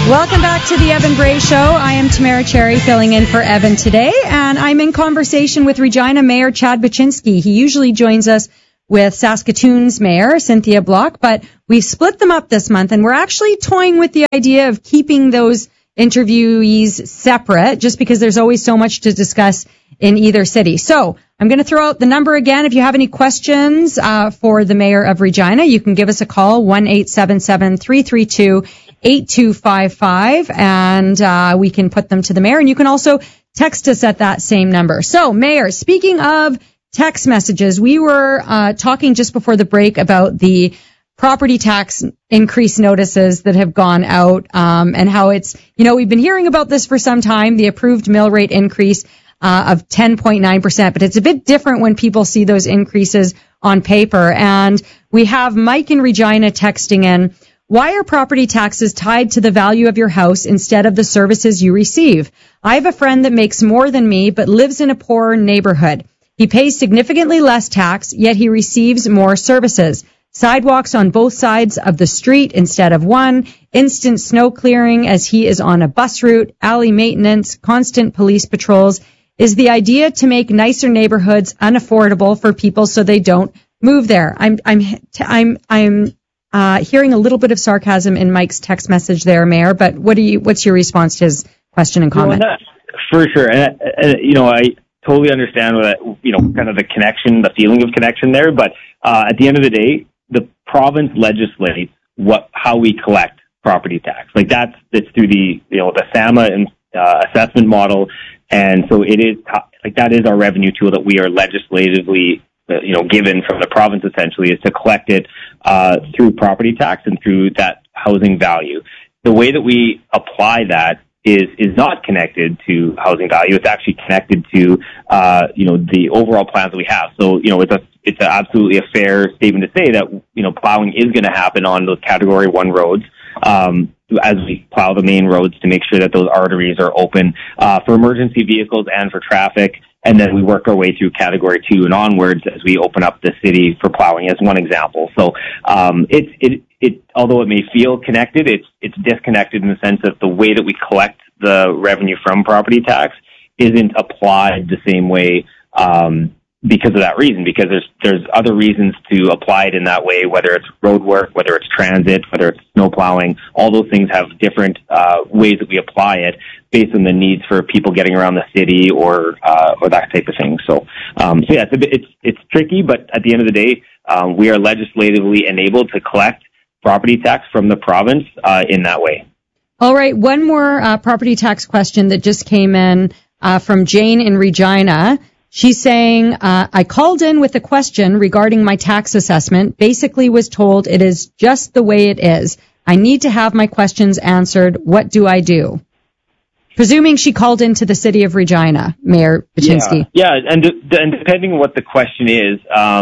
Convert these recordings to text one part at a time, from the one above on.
Welcome back to the Evan Bray Show. I am Tamara Cherry filling in for Evan today, and I'm in conversation with Regina Mayor Chad Buczynski. He usually joins us with Saskatoon's Mayor Cynthia Block, but we've split them up this month, and we're actually toying with the idea of keeping those interviewees separate, just because there's always so much to discuss in either city. So I'm going to throw out the number again. If you have any questions for the Mayor of Regina, you can give us a call, 1-877-332-8255, and we can put them to the Mayor. And you can also text us at that same number. So, Mayor, speaking of text messages, we were talking just before the break about the property tax increase notices that have gone out, and how it's, we've been hearing about this for some time, the approved mill rate increase of 10.9%, but it's a bit different when people see those increases on paper. And we have Mike in Regina texting in, why are property taxes tied to the value of your house instead of the services you receive? I have a friend that makes more than me, but lives in a poorer neighborhood. He pays significantly less tax, yet he receives more services. Sidewalks on both sides of the street instead of one, instant snow clearing as he is on a bus route, alley maintenance, constant police patrols. Is the idea to make nicer neighborhoods unaffordable for people so they don't move there? I'm hearing a little bit of sarcasm in Mike's text message there, Mayor, but what's your response to his question and comment? For sure. And I totally understand that, kind of the connection, the feeling of connection there. But at the end of the day, the province legislates how we collect property tax. Like it's through the SAMA assessment model. And so it is that is our revenue tool that we are legislatively given from the province, essentially, is to collect it through property tax and through that housing value. The way that we apply that is not connected to housing value. It's actually connected to the overall plans that we have. So it's absolutely a fair statement to say that plowing is going to happen on those Category 1 roads as we plow the main roads to make sure that those arteries are open for emergency vehicles and for traffic. And then we work our way through Category 2 and onwards as we open up the city for plowing, as one example. So although it may feel connected, it's disconnected in the sense that the way that we collect the revenue from property tax isn't applied the same way because of that reason, because there's other reasons to apply it in that way, whether it's road work, whether it's transit, whether it's snow plowing. All those things have different ways that we apply it based on the needs for people getting around the city or that type of thing. So yeah, it's tricky, but at the end of the day, we are legislatively enabled to collect property tax from the province in that way. All right, one more property tax question that just came in from Jane in Regina. She's saying, I called in with a question regarding my tax assessment, basically was told it is just the way it is. I need to have my questions answered. What do I do? Presuming she called into the city of Regina, Mayor Buczynski. Yeah, and depending on what the question is,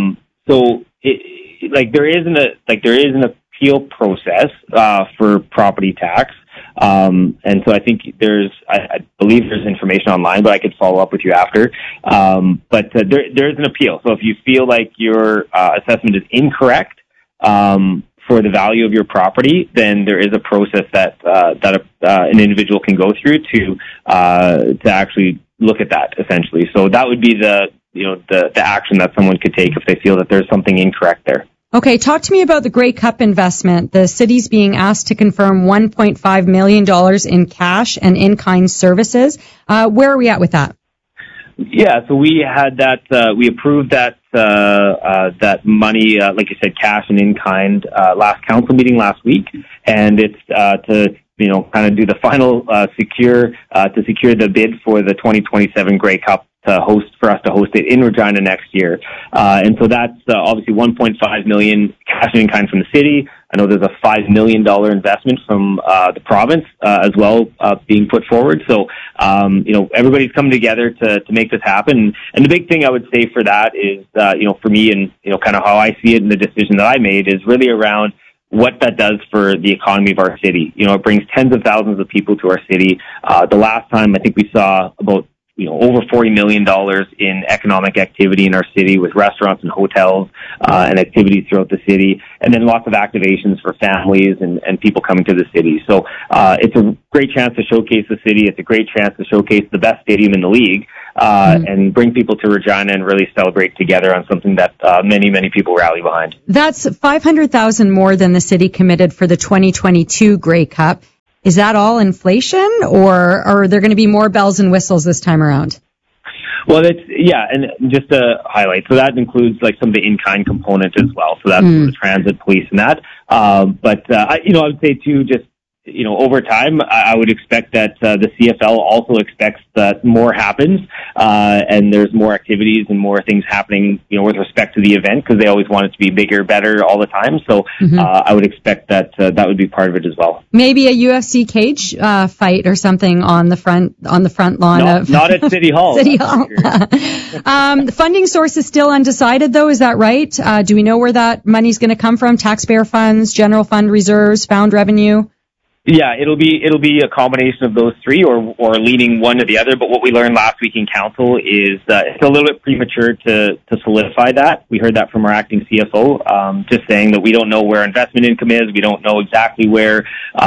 there is an appeal process for property tax. And so I think I believe there's information online, but I could follow up with you after. But there is an appeal. So if you feel like your assessment is incorrect for the value of your property, then there is a process that an individual can go through to actually look at that, essentially. So that would be the action that someone could take if they feel that there's something incorrect there. Okay, talk to me about the Grey Cup investment. The city's being asked to confirm $1.5 million in cash and in-kind services. Where are we at with that? Yeah, so we had that. We approved that money, like you said, cash and in-kind, last council meeting last week, and it's to kind of do the final secure the bid for the 2027 Grey Cup for us to host it in Regina next year. And so that's obviously $1.5 million cash and in-kind from the city. I know there's a $5 million investment from the province as well being put forward. So, everybody's coming together to make this happen. And the big thing I would say for that is, for me and, kind of how I see it and the decision that I made is really around what that does for the economy of our city. It brings tens of thousands of people to our city. The last time I think we saw about over $40 million in economic activity in our city with restaurants and hotels and activities throughout the city, and then lots of activations for families and people coming to the city. So it's a great chance to showcase the city. It's a great chance to showcase the best stadium in the league and bring people to Regina and really celebrate together on something that many, many people rally behind. That's $500,000 more than the city committed for the 2022 Grey Cup. Is that all inflation, or are there going to be more bells and whistles this time around? Well, and just to highlight, so that includes like some of the in-kind component as well. So that's the transit, police, and that. But I would say too, just over time, I would expect that the CFL also expects that more happens, and there's more activities and more things happening, with respect to the event, because they always want it to be bigger, better all the time. So I would expect that that would be part of it as well. Maybe a UFC cage fight or something on the front lawn of not at City Hall. City Hall. The funding source is still undecided, though. Is that right? Do we know where that money's going to come from? Taxpayer funds, general fund reserves, found revenue? Yeah, it'll be a combination of those three, or leaning one to the other. But what we learned last week in council is it's a little bit premature to solidify that. We heard that from our acting CFO, just saying that we don't know where investment income is. We don't know exactly where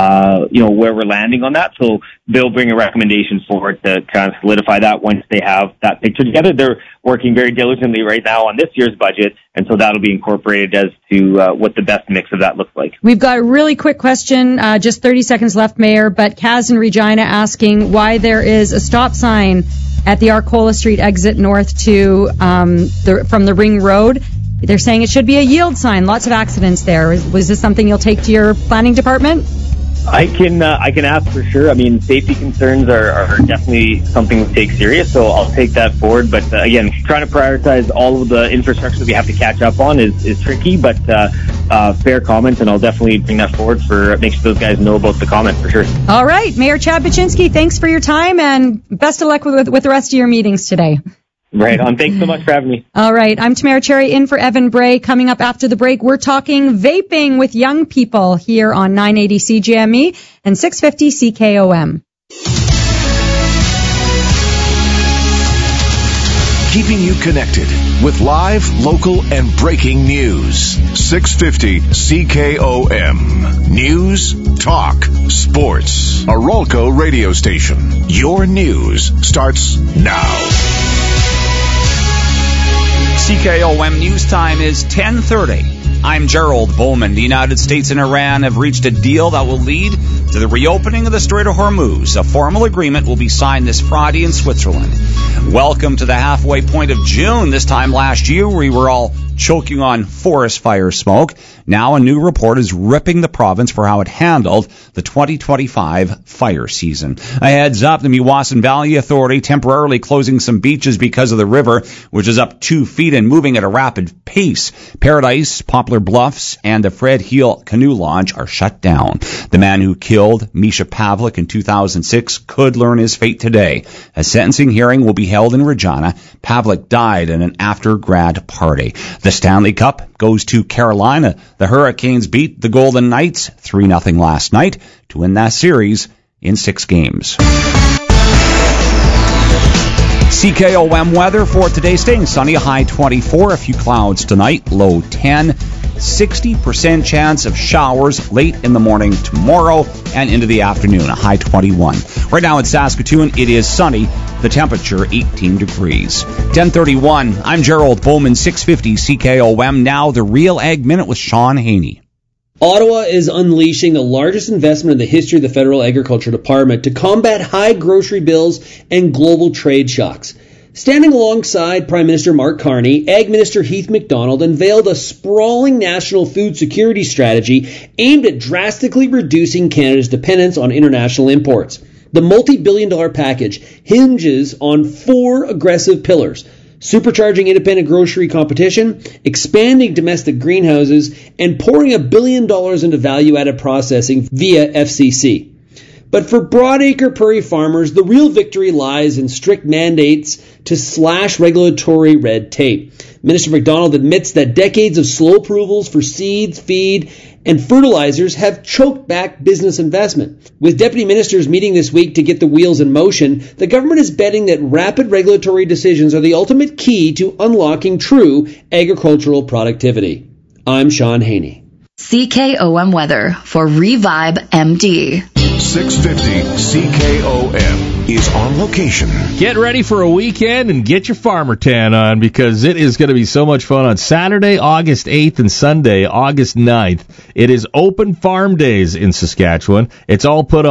we're landing on that. So they'll bring a recommendation forward to kind of solidify that once they have that picture together. They're working very diligently right now on this year's budget, and so that'll be incorporated as to what the best mix of that looks like. We've got a really quick question, just 30 seconds left, Mayor, but Kaz in Regina asking why there is a stop sign at the Arcola Street exit north to from the Ring Road. They're saying it should be a yield sign. Lots of accidents there. Was this something you'll take to your planning department? I can ask for sure. I mean, safety concerns are definitely something we take serious, so I'll take that forward. But again, trying to prioritize all of the infrastructure that we have to catch up on is tricky, but fair comment, and I'll definitely bring that forward make sure those guys know about the comment for sure. All right, Mayor Chad Buczynski, thanks for your time, and best of luck with the rest of your meetings today. Right on. Thanks so much for having me. All right. I'm Tamara Cherry in for Evan Bray. Coming up after the break, we're talking vaping with young people here on 980 CJME and 650 CKOM. Keeping you connected with live, local, and breaking news. 650 CKOM. News, talk, sports. A Rolco radio station. Your news starts now. CKOM News Time is 10:30. I'm Gerald Bowman. The United States and Iran have reached a deal that will lead to the reopening of the Strait of Hormuz. A formal agreement will be signed this Friday in Switzerland. Welcome to the halfway point of June. This time last year, we were all choking on forest fire smoke. Now a new report is ripping the province for how it handled the 2025 fire season. A heads up, the Meewasin Valley Authority temporarily closing some beaches because of the river, which is up 2 feet and moving at a rapid pace. Paradise, Poplar Bluffs, and the Fred Heel Canoe Launch are shut down. The man who killed Misha Pavlik in 2006 could learn his fate today. A sentencing hearing will be held in Regina. Pavlik died at an after-grad party. The Stanley Cup goes to Carolina. The Hurricanes beat the Golden Knights 3-0 last night to win that series in 6 games. CKOM weather for today, staying sunny, a high 24, a few clouds tonight, low 10. 60% chance of showers late in the morning tomorrow and into the afternoon, a high 21. Right now in Saskatoon, it is sunny, the temperature 18 degrees. 10:31, I'm Gerald Bowman, 650 CKOM. Now the Real Ag Minute with Sean Haney. Ottawa is unleashing the largest investment in the history of the Federal Agriculture Department to combat high grocery bills and global trade shocks. Standing alongside Prime Minister Mark Carney, Ag Minister Heath MacDonald unveiled a sprawling national food security strategy aimed at drastically reducing Canada's dependence on international imports. The multi-billion-dollar package hinges on 4 aggressive pillars: supercharging independent grocery competition, expanding domestic greenhouses, and pouring $1 billion into value-added processing via FCC. But for broadacre prairie farmers, the real victory lies in strict mandates to slash regulatory red tape. Minister McDonald admits that decades of slow approvals for seeds, feed, and fertilizers have choked back business investment. With deputy ministers meeting this week to get the wheels in motion, the government is betting that rapid regulatory decisions are the ultimate key to unlocking true agricultural productivity. I'm Sean Haney. CKOM weather for Revive MD. 650 CKOM is on location. Get ready for a weekend and get your farmer tan on, because it is going to be so much fun on Saturday, August 8th and Sunday, August 9th. It is open farm days in Saskatchewan. It's all put on